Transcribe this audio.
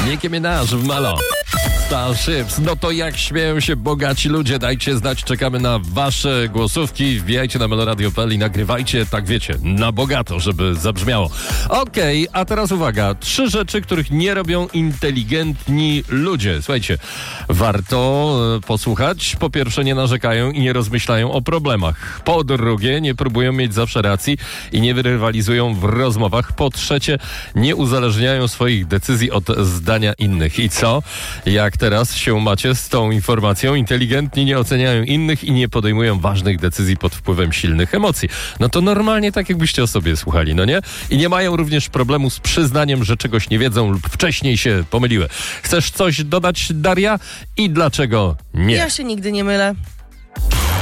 Nicki Minaj w Malo. Starships. No to jak śmieją się bogaci ludzie, dajcie znać, czekamy na wasze głosówki, wbijajcie na meloradio.pl i nagrywajcie, tak wiecie, na bogato, żeby zabrzmiało. Okej, a teraz uwaga, 3 rzeczy, których nie robią inteligentni ludzie. Słuchajcie, warto posłuchać. Po pierwsze, nie narzekają i nie rozmyślają o problemach. Po drugie, nie próbują mieć zawsze racji i nie rywalizują w rozmowach. Po trzecie, nie uzależniają swoich decyzji od zdania innych. I co? Jak teraz się macie z tą informacją? Inteligentni nie oceniają innych i nie podejmują ważnych decyzji pod wpływem silnych emocji. No to normalnie tak, jakbyście o sobie słuchali, no nie? I nie mają również problemu z przyznaniem, że czegoś nie wiedzą lub wcześniej się pomyliły. Chcesz coś dodać, Daria? I dlaczego nie? Ja się nigdy nie mylę.